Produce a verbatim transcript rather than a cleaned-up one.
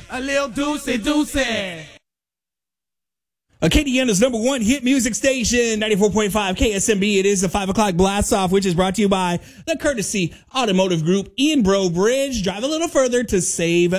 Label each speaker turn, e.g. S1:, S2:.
S1: A little deucey deucey.
S2: Acadiana's number one hit music station, ninety-four point five K S M B. It is the five o'clock blast off, which is brought to you by the Courtesy Automotive Group in Bro Bridge. Drive a little further to save